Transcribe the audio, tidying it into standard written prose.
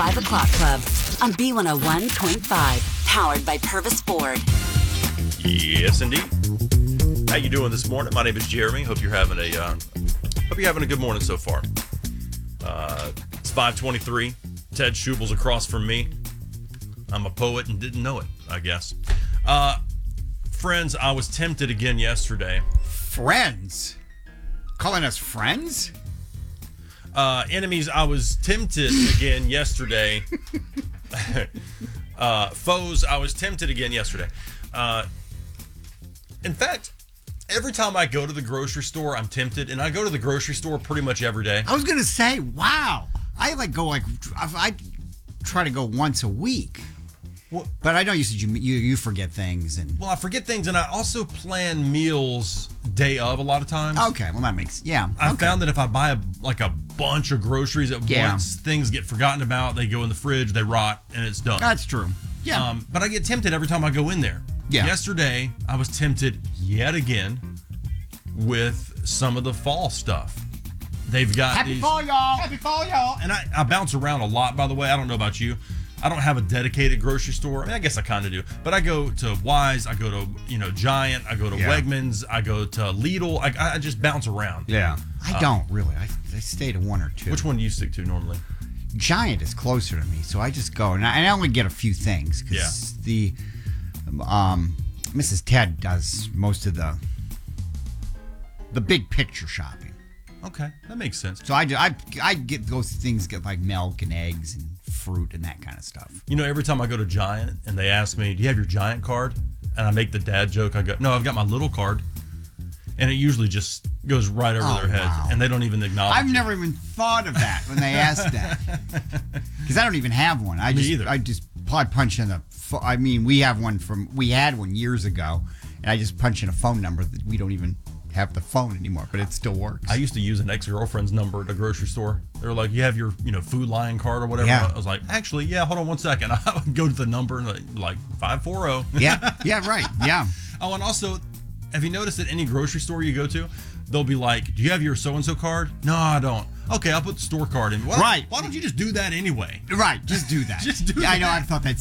5 o'clock club on B101.5, powered by Purvis Ford. Yes, indeed. How you doing this morning? My name is Jeremy. Hope you're having a good morning so far. It's 5:23. Ted Schubel's across from me. I'm a poet and didn't know it, I guess. Friends, I was tempted again yesterday. Friends? Calling us friends? Enemies, I was tempted again yesterday. Foes, I was tempted again yesterday. In fact, every time I go to the grocery store, I'm tempted, and I go to the grocery store pretty much every day. I was going to say, wow. I try to go once a week. Well, but I know you said you forget things. Well, I forget things, and I also plan meals day of a lot of times. Okay, well, that makes, yeah. I found that if I buy a bunch of groceries at once, things get forgotten about, they go in the fridge, they rot, and it's done. That's true. Yeah. But I get tempted every time I go in there. Yeah. Yesterday, I was tempted yet again with some of the fall stuff. They've got Happy fall, y'all. Happy fall, y'all. And I bounce around a lot, by the way. I don't know about you. I don't have a dedicated grocery store. I mean, I guess I kind of do. But I go to Wise, I go to, Giant, I go to Wegmans, I go to Lidl. I just bounce around. Yeah. I don't really. I stay to one or two. Which one do you stick to normally? Giant is closer to me, so I just go. And I only get a few things because the Mrs. Ted does most of the big picture shopping. Okay, that makes sense. So I get those things, like milk and eggs and fruit and that kind of stuff. Every time I go to Giant and they ask me, do you have your Giant card? And I make the dad joke. I go, no, I've got my little card. And it usually just goes right over their heads. Wow. And they don't even acknowledge it. I've never even thought of that when they ask that. Because I don't even have one. I just probably punch in we had one years ago. And I just punch in a phone number that we don't even have the phone anymore, but it still works. I used to use an ex-girlfriend's number at a grocery store. They were like, you have your Food Lion card or whatever. Yeah. I was like, actually, hold on one second. I would go to the number and like 540. Yeah, right. Yeah. Oh, and also, have you noticed at any grocery store you go to, they'll be like, do you have your so-and-so card? No, I don't. Okay, I'll put the store card in. Right. Why don't you just do that anyway? Right, just do that. Just do that. I know, I've thought that